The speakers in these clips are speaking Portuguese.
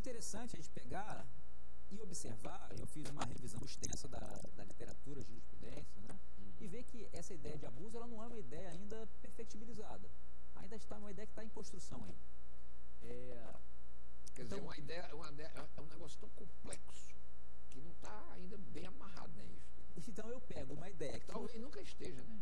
interessante a gente pegar e observar, eu fiz uma revisão extensa da literatura de jurisprudência, né? E ver que essa ideia de abuso, ela não é uma ideia ainda perfectibilizada. Ainda está uma ideia que está em construção ainda. Quer dizer, uma ideia, é um negócio tão complexo que não está ainda bem amarrado, né? Então eu pego uma ideia que talvez nunca esteja, né?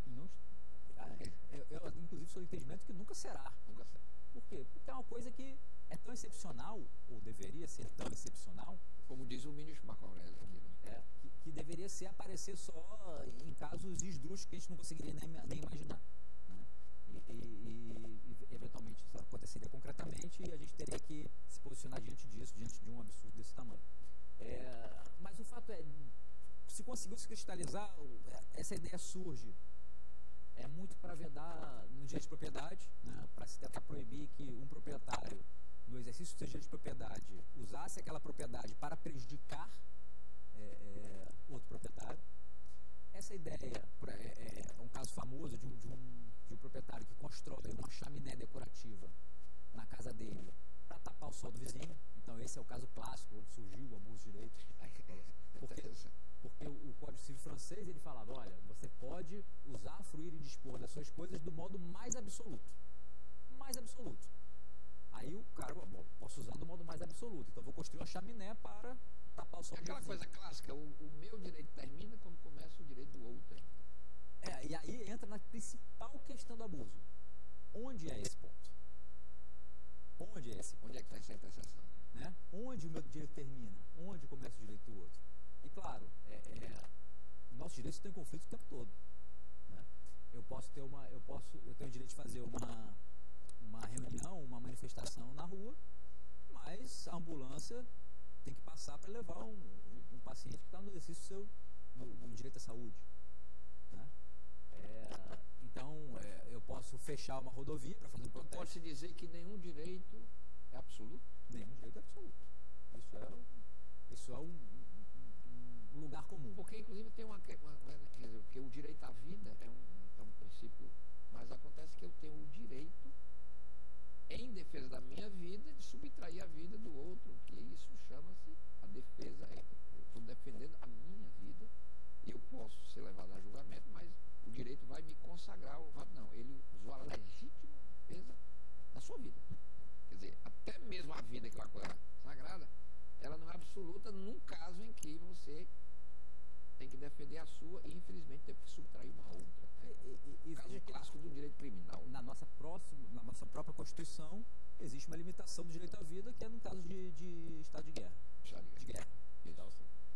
Eu inclusive sou do entendimento que nunca será. Nunca será. Por quê? Porque é uma coisa que é tão excepcional, ou deveria ser tão excepcional, como diz o ministro Marco Aurélio aqui, né? que deveria ser aparecer só em casos esdrúxulos que a gente não conseguiria nem imaginar, né? E eventualmente isso aconteceria concretamente e a gente teria que se posicionar diante disso, diante de um absurdo desse tamanho. Mas o fato é, se conseguiu se cristalizar, essa ideia surge muito para vedar no direito de propriedade, né, para se tentar proibir que um proprietário, no exercício do seu direito de propriedade, usasse aquela propriedade para prejudicar outro proprietário. Essa ideia é um caso famoso de um proprietário que constrói uma chaminé decorativa na casa dele para tapar o sol do vizinho. Então esse é o caso clássico onde surgiu o abuso de direito. Porque o Código Civil francês, ele falava, olha, você pode usar, fruir e dispor das suas coisas do modo mais absoluto. Mais absoluto. Aí o cara, posso usar do modo mais absoluto. Então eu vou construir uma chaminé para tapar o sol do vizinho. Aquela coisa clássica, o meu direito termina quando começa o direito do outro. E aí entra na principal questão do abuso. Onde é esse ponto? Onde é esse ponto? Onde é que está essa interseção? Né? Onde o meu direito termina? Onde começa o direito do outro? E claro, nossos direitos estão em conflito o tempo todo, né? Eu tenho o direito de fazer uma reunião, uma manifestação na rua, mas a ambulância tem que passar para levar um paciente que está no exercício do direito à saúde, né? Então, eu posso fechar uma rodovia para fazer um protesto. Pode-se dizer que nenhum direito é absoluto? Nenhum direito é absoluto. Isso é um lugar comum. Porque, inclusive, tem porque o direito à vida é um princípio, mas acontece que eu tenho o direito, em defesa da minha vida, de subtrair a vida do outro, que isso chama-se a defesa. Eu estou defendendo a minha vida e eu posso ser levado a julgamento, mas o direito vai me consagrar. Não, ele usou a legítima defesa da sua vida. Quer dizer, até mesmo a vida, que é uma coisa sagrada, ela não é absoluta num caso em que você tem que defender a sua e, infelizmente, tem que subtrair uma outra. E caso clássico do direito criminal. Na nossa própria Constituição, existe uma limitação do direito à vida, que é no caso de estado de guerra. De guerra. Então,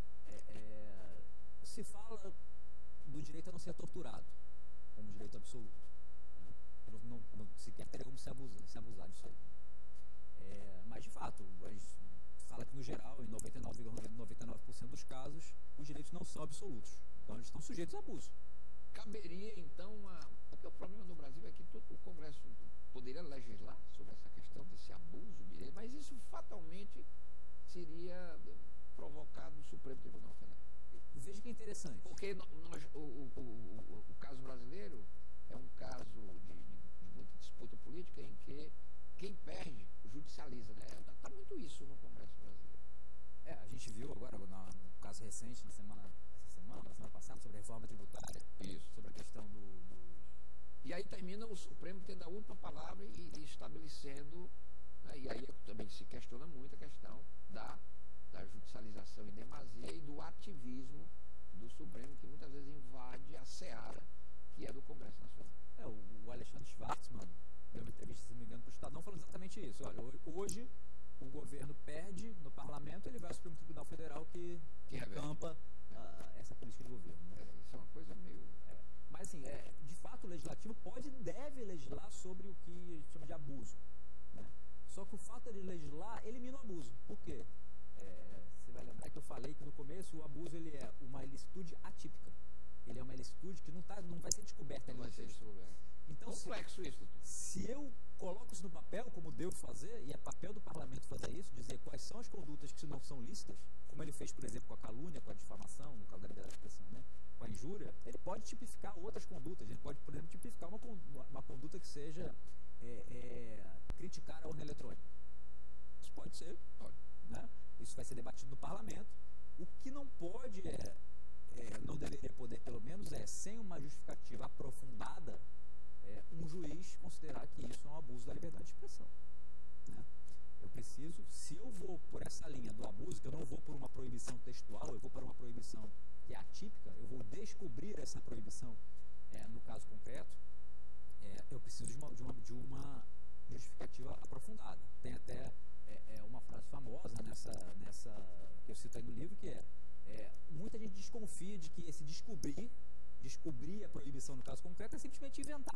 se fala do direito a não ser torturado como direito absoluto, né? Não sequer teria como se abusar disso aí. Mas, de fato, a gente fala que, no geral, em 99,99% dos casos, os direitos não são absolutos. Então, eles estão sujeitos a abuso. Caberia, então, porque o problema no Brasil é que o Congresso poderia legislar sobre essa questão desse abuso de direito, mas isso fatalmente seria provocado no Supremo Tribunal Federal. Veja que é interessante. Porque o caso brasileiro é um caso de muita disputa política em que quem perde judicializa, né? Está muito isso no Congresso brasileiro. A gente viu agora no caso recente, na semana passada, sobre a reforma tributária. Isso. Sobre a questão E aí termina o Supremo tendo a última palavra e estabelecendo, né? E aí também se questiona muito a questão da judicialização em demasia e do ativismo do Supremo, que muitas vezes invade a seara que é do Congresso Nacional. O Alexandre Schwartzman deu uma entrevista, se não me engano, para o Estadão, falando exatamente isso. Olha, hoje o governo perde no parlamento, ele vai ao Supremo Tribunal Federal que encampa essa política de governo. Né? Isso é uma coisa meio... Mas, assim, de fato, o legislativo pode e deve legislar sobre o que a gente chama de abuso, né? Só que o fato de legislar elimina o abuso. Por quê? Você vai lembrar que eu falei que no começo o abuso ele é uma ilicitude atípica. Ele é uma ilicitude que não vai ser descoberta. Não vai ser descoberta. Então, complexo isso. Se eu coloco isso no papel, como devo fazer, e é papel do parlamento fazer isso, dizer quais são as condutas que não são lícitas, como ele fez, por exemplo, com a calúnia, com a difamação, no caso da liberdade de expressão, né? Com a injúria, ele pode tipificar outras condutas. Ele pode, por exemplo, tipificar uma conduta que seja criticar a urna eletrônica. Isso pode ser. né? Isso vai ser debatido no parlamento. O que não pode não deveria poder, pelo menos, sem uma justificativa aprofundada, um juiz considerar que isso é um abuso da liberdade de expressão, né? Eu preciso, se eu vou por essa linha do abuso, que eu não vou por uma proibição textual, eu vou para uma proibição que é atípica, eu vou descobrir essa proibição no caso concreto, eu preciso de uma justificativa aprofundada. Tem até uma frase famosa nessa que eu cito aí no livro, que muita gente desconfia de que esse descobrir a proibição no caso concreto é simplesmente inventar.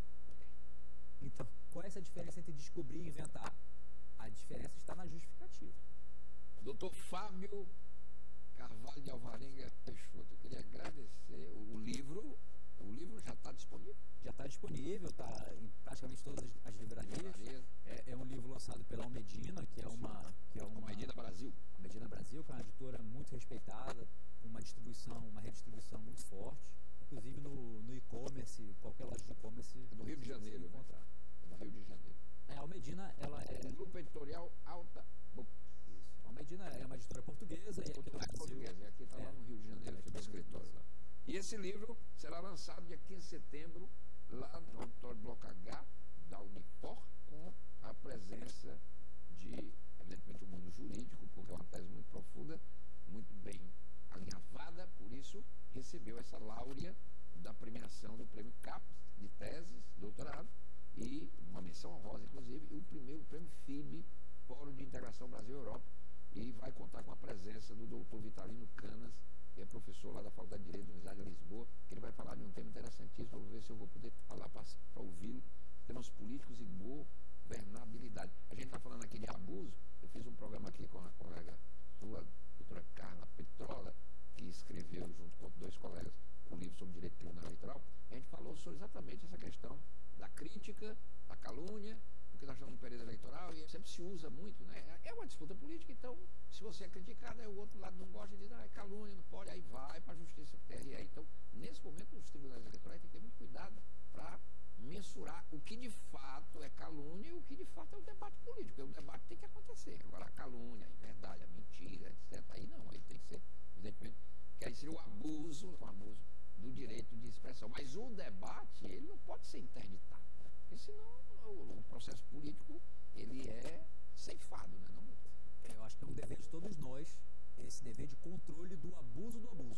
Então, qual é essa diferença entre descobrir e inventar? A diferença está na justificativa. Doutor Fábio Carvalho de Alvarenga Peixoto, eu queria agradecer. O livro já está disponível? Já está disponível, está em praticamente todas as livrarias. É um livro lançado pela Almedina, que é uma Almedina Brasil. Almedina Brasil, que é uma editora muito respeitada, com uma redistribuição muito forte. Inclusive no e-commerce, qualquer loja de e-commerce. Do Rio de Janeiro. Encontrar. Do Rio de Janeiro. A Almedina, ela é... Grupo Editorial Alta Book. Isso. A Almedina é uma editora portuguesa. E aqui portuguesa. E aqui está lá no Rio de Janeiro, fica o escritório lá. E esse livro será lançado dia 15 de setembro, lá no auditório Bloco H, da Unifor, com a presença de, evidentemente, o mundo jurídico, porque é uma tese muito profunda, muito bem alinhavada, por isso recebeu essa láurea da premiação do Prêmio CAPES de teses, doutorado, e uma menção honrosa, inclusive, e o primeiro Prêmio FIB, Fórum de Integração Brasil-Europa, e vai contar com a presença do doutor Vitalino Canas, que é professor lá da Faculdade de Direito da Universidade de Lisboa, que ele vai falar de um tema interessantíssimo. Vou ver se eu vou poder falar para ouvi-lo. Temas políticos e governabilidade. A gente está falando aqui de abuso. Eu fiz um programa aqui com a colega sua, doutora Carla Petrola, que escreveu, junto com 2 colegas, um livro sobre direito criminal eleitoral. A gente falou sobre exatamente essa questão da crítica, da calúnia, porque nós estamos no período eleitoral e sempre se usa muito, né? É uma disputa política, então, se você é criticado, o outro lado não gosta, diz, é calúnia, não pode, aí vai para a justiça TRE. Então, nesse momento, os tribunais eleitorais têm que ter muito cuidado para mensurar o que de fato é calúnia e o que de fato é o debate político, porque o debate tem que acontecer. Agora, a calúnia, a inverdade, a mentira, etc., aí não, aí tem que ser, evidentemente, que aí seria o abuso do direito de expressão. Mas o debate, ele não pode ser interditado, né? Porque senão o processo político, ele é ceifado, né? Eu acho que é um dever de todos nós, esse dever de controle do abuso do abuso.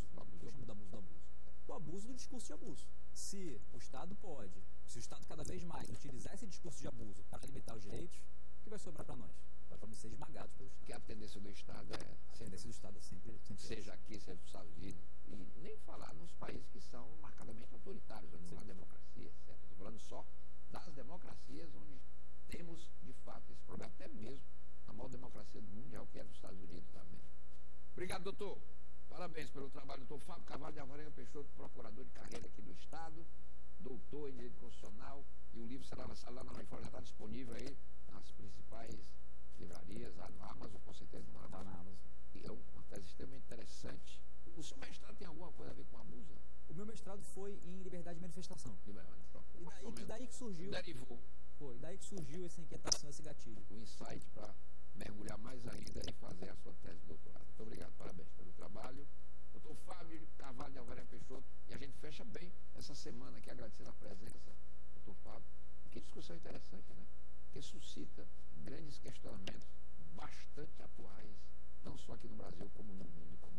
Do abuso do discurso de abuso. Se o Estado cada vez mais utilizar esse discurso de abuso para limitar os direitos, o que vai sobrar para nós? Nós vamos ser esmagados pelo Estado. Que a tendência do Estado sempre seja aqui, seja nos Estados Unidos, e nem falar nos países que são marcadamente autoritários, onde não há democracia, etc. Estou falando só das democracias onde temos, de fato, esse problema, até mesmo a maior democracia do mundial, que é dos Estados Unidos da América. Obrigado, doutor. Parabéns pelo trabalho, doutor Fábio Carvalho de Alvarenga Peixoto, procurador de carreira aqui do Estado, doutor em Direito Constitucional, e o livro será lançado lá na Unifor, já está disponível aí nas principais livrarias, no Amazon, com certeza não está na Amazon. E é uma tese extremamente interessante. O seu mestrado tem alguma coisa a ver com abuso? O meu mestrado foi em liberdade de manifestação. E daí que surgiu. Derivou. Foi, daí que surgiu essa inquietação, esse gatilho. O insight para mergulhar mais ainda e fazer a sua tese de doutorado. Muito obrigado, parabéns pelo trabalho. Doutor Fábio Carvalho de Alvarenga Peixoto, e a gente fecha bem essa semana aqui, agradecendo a presença, doutor Fábio. Que discussão interessante, né? Que suscita grandes questionamentos bastante atuais, não só aqui no Brasil, como no mundo como.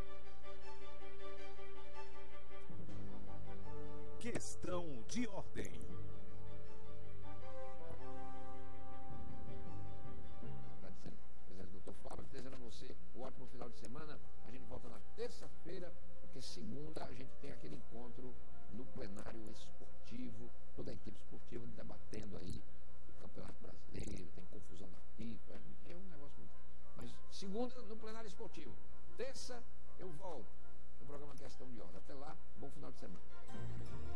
Questão de ordem. Agradecendo a presença do doutor Fábio, desejando a você um ótimo final de semana. A gente volta na terça-feira, porque segunda a gente tem aquele encontro no plenário esportivo, toda a equipe esportiva debatendo aí o Campeonato Brasileiro, tem confusão na FIFA, é um negócio muito... Mas segunda no plenário esportivo. Terça eu volto no programa Questão de Ordem. Até lá, bom final de semana.